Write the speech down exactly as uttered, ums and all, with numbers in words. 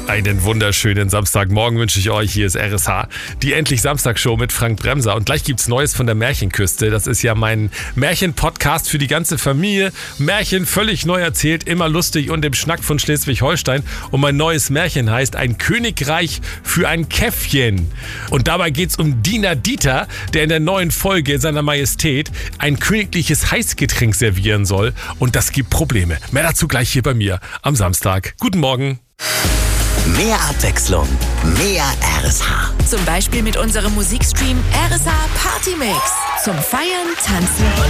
Einen wunderschönen Samstagmorgen wünsche ich euch. Hier ist R S H, die Endlich-Samstag-Show mit Frank Bremser. Und gleich gibt's Neues von der Märchenküste. Das ist ja mein Märchen-Podcast für die ganze Familie. Märchen völlig neu erzählt, immer lustig und im Schnack von Schleswig-Holstein. Und mein neues Märchen heißt Ein Königreich für ein Käffchen. Und dabei geht's um Diener Dieter, der in der neuen Folge seiner Majestät ein königliches Heißgetränk servieren soll. Und das gibt Probleme. Mehr dazu gleich hier bei mir am Samstag. Guten Morgen. Mehr Abwechslung, mehr R S H. Zum Beispiel mit unserem Musikstream R S H Party Mix. Zum Feiern, Tanzen und